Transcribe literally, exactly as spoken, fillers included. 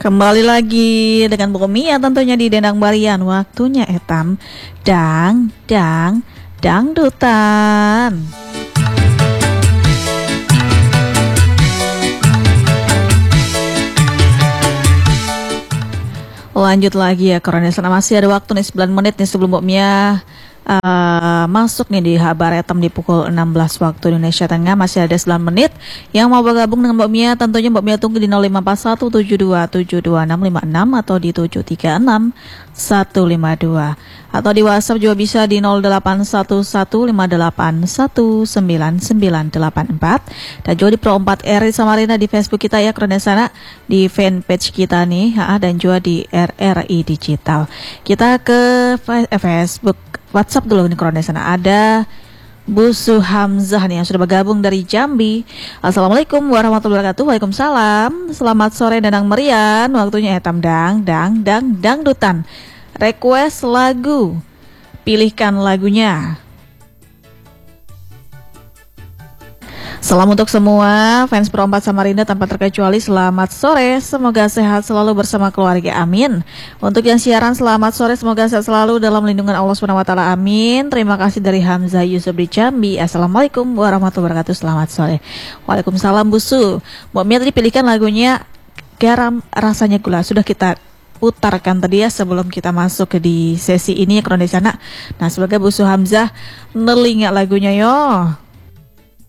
Kembali lagi dengan Bu Mia tentunya di Dendang Barian. Waktunya etam dang dang dangdutan. Lanjut lagi ya Koronel, masih ada waktu nih sembilan menit nih sebelum Bu Mia uh, masuk nih di Habar Etam di pukul enam belas waktu Indonesia Tengah. Masih ada sembilan menit. Yang mau bergabung dengan Mbak Mia tentunya Mbak Mia tunggu di nol lima empat satu tujuh dua tujuh dua enam lima enam atau di tujuh tiga enam satu lima dua, atau di WhatsApp juga bisa di nol delapan satu satu lima delapan satu sembilan sembilan delapan empat, dan juga di Pro empat R I Samarinda di Facebook kita ya Koronel sana, di fanpage kita nih ha, dan juga di R R I Digital. Kita ke Facebook, WhatsApp dulu nih Koronel sana. Ada Bu Suhamzah nih yang sudah bergabung dari Jambi. Assalamualaikum warahmatullahi wabarakatuh. Waalaikumsalam. Selamat sore Dendang Merian. Waktunya etam dang dang dang dangdutan. Request lagu. Pilihkan lagunya. Salam untuk semua fans Pro empat Samarinda tanpa terkecuali, selamat sore, semoga sehat selalu bersama keluarga, amin. Untuk yang siaran selamat sore, semoga sehat selalu dalam lindungan Allah subhanahu wa taala, amin. Terima kasih dari Hamzah Yusuf di Jambi. Assalamualaikum warahmatullahi wabarakatuh, selamat sore. Waalaikumsalam Busu. Mbak Mia tadi pilihkan lagunya Garam Rasanya Gula, sudah kita putarkan tadi ya sebelum kita masuk ke di sesi ini ya Koronel sana. Nah sebagai Busu Hamzah, nelinga lagunya yo.